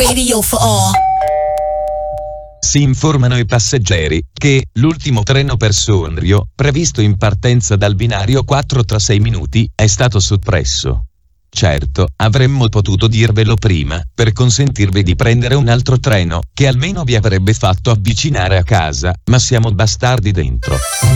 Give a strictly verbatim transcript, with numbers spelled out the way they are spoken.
radio for all. Si informano i passeggeri che l'ultimo treno per Sondrio, previsto in partenza dal binario quattro tra sei minuti, è stato soppresso. Certo, avremmo potuto dirvelo prima, per consentirvi di prendere un altro treno, che almeno vi avrebbe fatto avvicinare a casa, ma siamo bastardi dentro.